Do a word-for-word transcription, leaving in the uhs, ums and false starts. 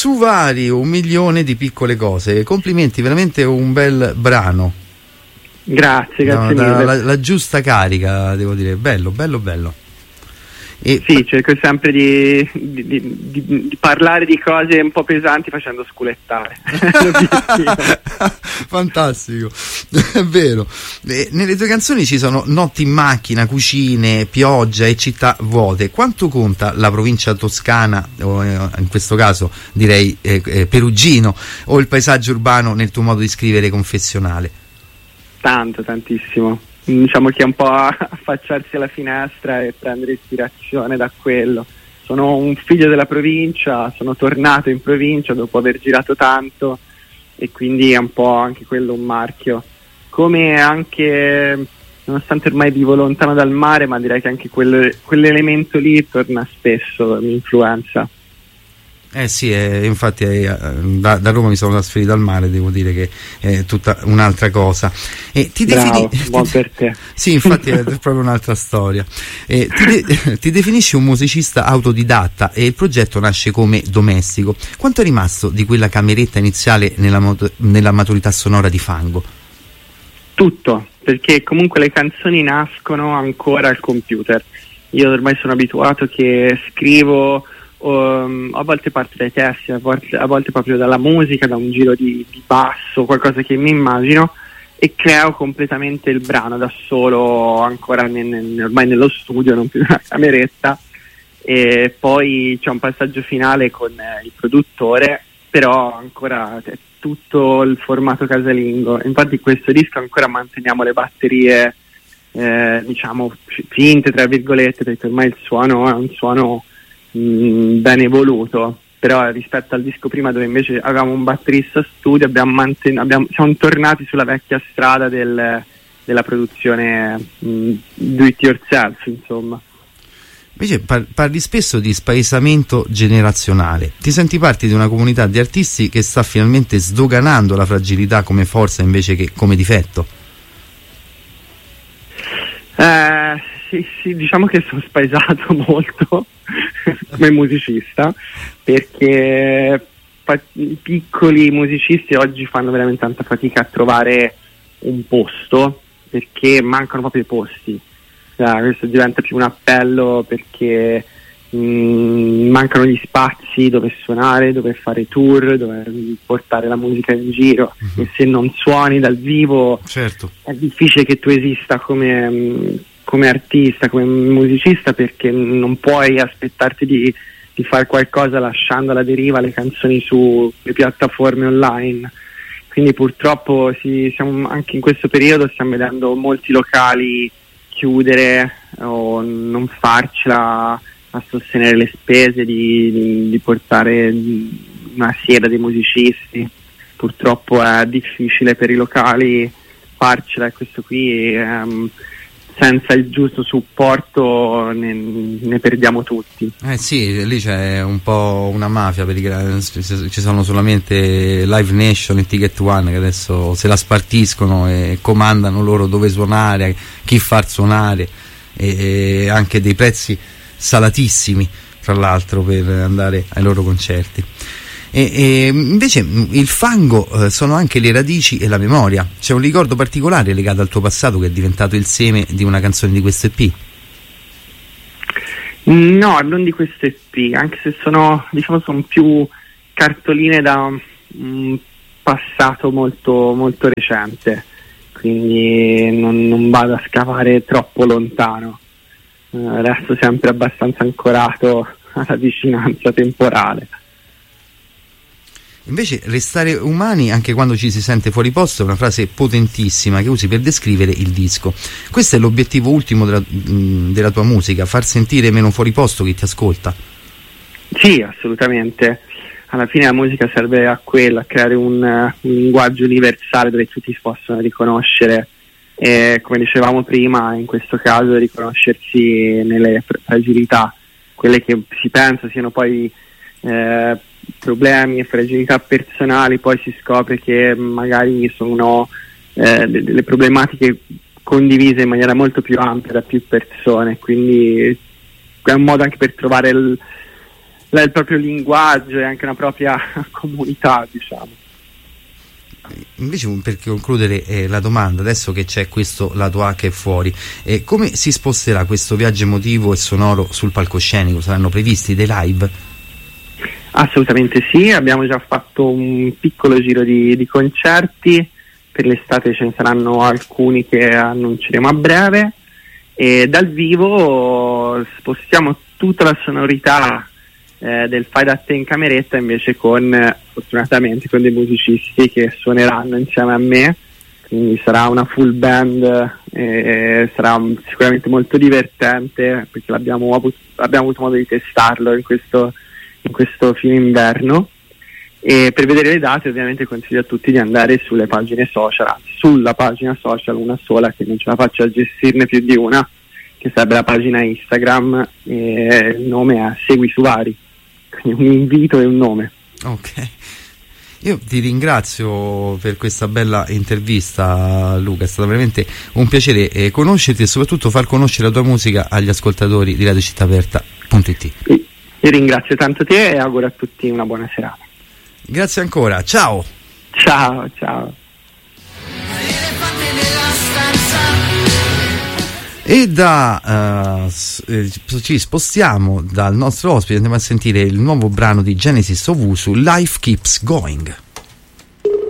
Su vari un milione di piccole cose. Complimenti, veramente un bel brano. Grazie, grazie no, mille. La, la giusta carica, devo dire, bello, bello, bello. E sì, cerco sempre di, di, di, di, di parlare di cose un po' pesanti facendo sculettare. Fantastico, è vero. E nelle tue canzoni ci sono notti in macchina, cucine, pioggia e città vuote. Quanto conta la provincia toscana, o in questo caso direi eh, eh, Perugino, o il paesaggio urbano nel tuo modo di scrivere confessionale? Tanto, tantissimo. Diciamo che è un po' affacciarsi alla finestra e prendere ispirazione da quello. Sono un figlio della provincia, sono tornato in provincia dopo aver girato tanto e quindi è un po' anche quello un marchio. Come anche, nonostante ormai vivo lontano dal mare, ma direi che anche quel, quell'elemento lì torna spesso, mi influenza. Eh sì, eh, infatti eh, da, da Roma mi sono trasferito al mare, devo dire che è tutta un'altra cosa. E ti Bravo, defini... buon per te. Sì, infatti è proprio un'altra storia. E ti, de... ti definisci un musicista autodidatta e il progetto nasce come domestico. Quanto è rimasto di quella cameretta iniziale nella, mot- nella maturità sonora di Fango? Tutto, perché comunque le canzoni nascono ancora al computer. Io ormai sono abituato che scrivo... Um, a volte parte dai testi, a volte, a volte proprio dalla musica, da un giro di, di basso, qualcosa che mi immagino, e creo completamente il brano da solo, ancora nel, nel, ormai nello studio, non più nella cameretta, e poi c'è un passaggio finale con eh, il produttore, però ancora è tutto il formato casalingo. Infatti questo disco ancora manteniamo le batterie eh, diciamo finte tra virgolette, perché ormai il suono è un suono ben evoluto, però rispetto al disco prima dove invece avevamo un batterista studio abbiamo manten- abbiamo, siamo tornati sulla vecchia strada del, della produzione mh, do it yourself, insomma. Invece par- parli spesso di spaesamento generazionale. Ti senti parte di una comunità di artisti che sta finalmente sdoganando la fragilità come forza invece che come difetto? Eh, sì, sì, diciamo che sono spaesato molto come musicista, perché fa- i piccoli musicisti oggi fanno veramente tanta fatica a trovare un posto, perché mancano proprio i posti. Cioè, questo diventa più un appello perché mh, mancano gli spazi dove suonare, dove fare tour, dove portare la musica in giro. Mm-hmm. E se non suoni dal vivo, certo, è difficile che tu esista come... Mh, come artista, come musicista, perché non puoi aspettarti di, di fare qualcosa lasciando alla deriva le canzoni sulle piattaforme online. Quindi purtroppo sì, siamo, anche in questo periodo stiamo vedendo molti locali chiudere o non farcela a sostenere le spese di, di, di portare una sera dei musicisti. Purtroppo è difficile per i locali farcela, e questo qui um, senza il giusto supporto ne, ne perdiamo tutti. Eh sì, lì c'è un po' una mafia, perché ci sono solamente Live Nation e Ticket One che adesso se la spartiscono e comandano loro dove suonare, chi far suonare, e anche dei prezzi salatissimi tra l'altro per andare ai loro concerti. E, e invece il fango eh, sono anche le radici e la memoria. C'è un ricordo particolare legato al tuo passato che è diventato il seme di una canzone di questo E P? No, non di questo E P, anche se sono, diciamo, sono più cartoline da un passato molto, molto recente, quindi non, non vado a scavare troppo lontano, eh, resto sempre abbastanza ancorato alla vicinanza temporale. Invece restare umani anche quando ci si sente fuori posto è una frase potentissima che usi per descrivere il disco. Questo è l'obiettivo ultimo della, della tua musica, far sentire meno fuori posto chi ti ascolta? Sì, assolutamente. Alla fine la musica serve a quello, a creare un, un linguaggio universale dove tutti si possono riconoscere, e come dicevamo prima, in questo caso riconoscersi nelle fragilità, quelle che si pensa siano poi eh, problemi e fragilità personali, poi si scopre che magari sono eh, delle problematiche condivise in maniera molto più ampia da più persone, quindi è un modo anche per trovare il, la, il proprio linguaggio e anche una propria comunità, diciamo. Invece, per concludere eh, la domanda, adesso che c'è questo lato A che è fuori, eh, come si sposterà questo viaggio emotivo e sonoro sul palcoscenico? Saranno previsti dei live? Assolutamente sì, abbiamo già fatto un piccolo giro di, di concerti, per l'estate ce ne saranno alcuni che annunceremo a breve, e dal vivo spostiamo tutta la sonorità Eh, del fai da te in cameretta invece con, fortunatamente, con dei musicisti che suoneranno insieme a me, quindi sarà una full band, eh, sarà sicuramente molto divertente, perché l'abbiamo avuto, abbiamo avuto modo di testarlo in questo, in questo fine inverno. E per vedere le date ovviamente consiglio a tutti di andare sulle pagine social, anzi sulla pagina social, una sola, che non ce la faccio a gestirne più di una, che sarebbe la pagina Instagram, e il nome è Segui su Vari. Un invito e un nome. Ok, io ti ringrazio per questa bella intervista, Luca, è stato veramente un piacere eh, conoscerti e soprattutto far conoscere la tua musica agli ascoltatori di radio città aperta punto it. Io ringrazio tanto te e auguro a tutti una buona serata. Grazie ancora, ciao. Ciao, ciao. E da uh, eh, ci spostiamo dal nostro ospite, andiamo a sentire il nuovo brano di Genesis Owusu, Life Keeps Going.